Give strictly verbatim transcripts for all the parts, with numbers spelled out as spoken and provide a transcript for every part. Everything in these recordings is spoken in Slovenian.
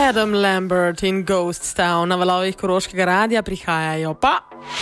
Adam Lambert in Ghost Town na valovih Koroškega radia prihajajo pa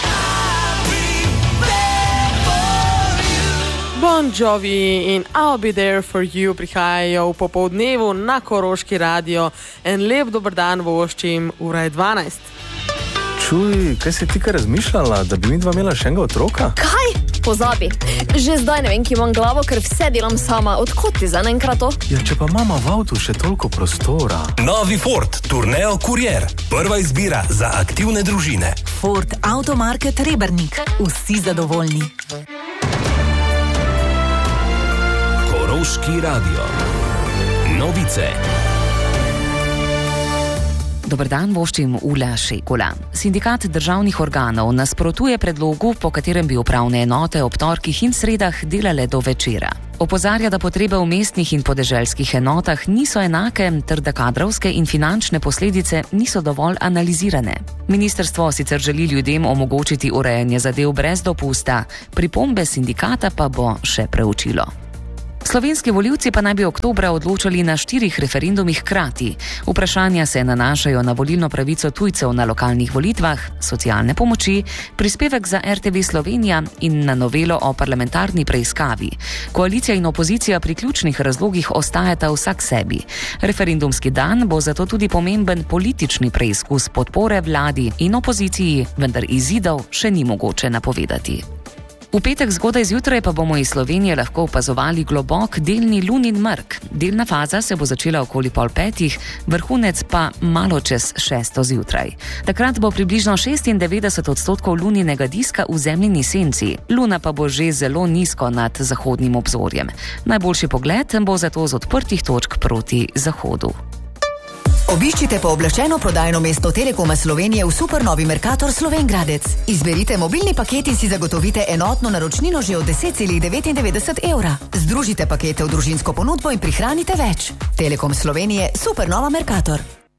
Bon Jovi in I'll Be There For You prihajajo v popoldnevu na Koroški radio. En lep dober dan voščim, ura je dvanajst. Čuj, kaj si ti kaj razmišljala, da bi mi dva imela še enega otroka? Kaj? Pozabi. Že zdaj ne vem, ki imam glavo, ker vse delam sama. Odkot ti za enkrat to? Ja, če pa mama v avtu še toliko prostora. Novi Ford Tourneo Courier. Prva izbira za aktivne družine. Ford Automarket Rebernik. Vsi zadovoljni. Koroški radio. Novice. Dober dan, voščim Ula Šekula. Sindikat državnih organov nasprotuje predlogu, po katerem bi upravne enote ob torkih in sredah delale do večera. Opozarja, da potrebe v mestnih in podeželskih enotah niso enake, ter da kadrovske in finančne posledice niso dovolj analizirane. Ministrstvo sicer želi ljudem omogočiti urejanje zadev brez dopusta, pripombe sindikata pa bo še preučilo. Slovenski volivci pa naj bi oktobra odločali na štirih referendumih hkrati. Vprašanja se nanašajo na volilno pravico tujcev na lokalnih volitvah, socialne pomoči, prispevek za R T V Slovenija in na novelo o parlamentarni preiskavi. Koalicija in opozicija pri ključnih razlogih ostajata vsak sebi. Referendumski dan bo zato tudi pomemben politični preizkus podpore vladi in opoziciji, vendar izidov še ni mogoče napovedati. V petek zgodaj zjutraj pa bomo iz Slovenije lahko opazovali globok delni lunin mrk. Delna faza se bo začela okoli pol petih, vrhunec pa malo čez šesto zjutraj. Takrat bo približno šestindevetdeset odstotkov luninega diska v zemljini senci. Luna pa bo že zelo nizko nad zahodnim obzorjem. Najboljši pogled bo zato z odprtih točk proti zahodu. Obiščite pooblaščeno prodajno mesto Telekoma Slovenije v supernovi Mercator Slovengradec. Izberite mobilni paket in si zagotovite enotno naročnino že od deset celih devetindevetdeset evra. Združite pakete v družinsko ponudbo in prihranite več. Telekom Slovenije, supernova Mercator.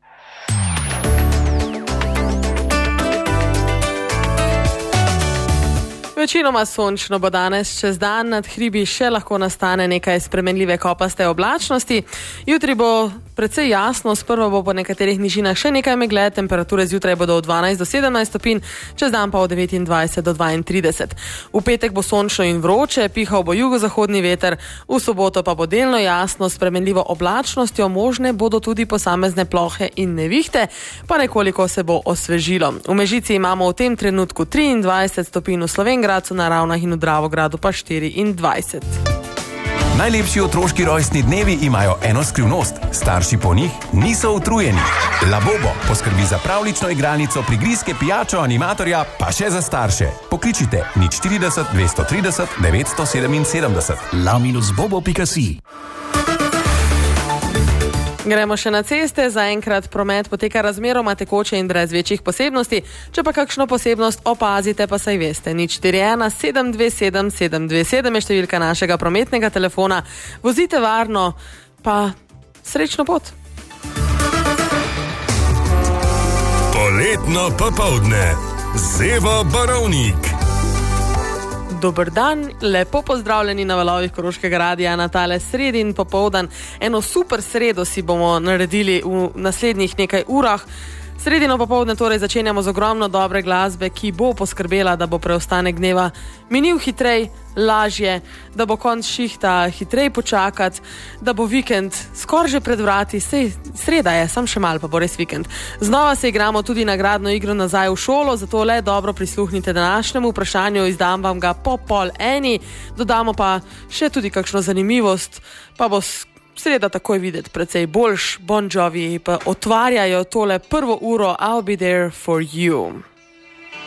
Večinoma sončno bo danes, čez dan nad hribi še lahko nastane nekaj spremenljive kopaste oblačnosti. Jutri bo precej jasno, sprva bo po nekaterih nižinah še nekaj megle, temperature zjutraj bodo od dvanajst do sedemnajst stopinj, čez dan pa od devetindvajset do dvaintrideset. V petek bo sončno in vroče, pihal bo jugozahodni veter, v soboto pa bo delno jasno, spremenljivo oblačnostjo, možne bodo tudi posamezne plohe in nevihte, pa nekoliko se bo osvežilo. V Mežici imamo v tem trenutku triindvajset stopinj, v Slovenj na Ravnah in v Dravogradu pa štiriindvajset. Najlepši otroški rojstni dnevi imajo eno skrivnost. Starši po njih niso utrujeni. Labobo poskrbi za pravlično igralnico, prigrizke, pijačo, animatorja, pa še za starše. Pokličite nič štirideset dvesto trideset devetsto sedeminsedemdeset. la minus bobo pika si. Gremo še na ceste, zaenkrat promet poteka razmeroma tekoče in brez večjih posebnosti. Če pa kakšno posebnost opazite, pa saj veste, nič štiri ena sedem dve sedem sedem dve sedem je številka našega prometnega telefona. Vozite varno, pa srečno pot. Poletno popoldne. Zeva Barovnik. Dober dan, lepo pozdravljeni na valovih Koroškega radia na tale sredin popoldan. Eno super sredo si bomo naredili v naslednjih nekaj urah. Sredino popoldne torej začenjamo z ogromno dobre glasbe, ki bo poskrbela, da bo preostanek dneva minil hitrej, lažje, da bo konc šihta hitrej počakati, da bo vikend skoraj že pred vrati, sej sreda je, sam še mal pa bo res vikend. Znova se igramo tudi nagradno igro nazaj v šolo, zato le dobro prisluhnite današnjemu vprašanju, izdam vam ga po pol eni, dodamo pa še tudi kakšno zanimivost, pa bo sreda takoj videti precej boljš. Bon Jovi pa otvarjajo tole prvo uro I'll Be There For You.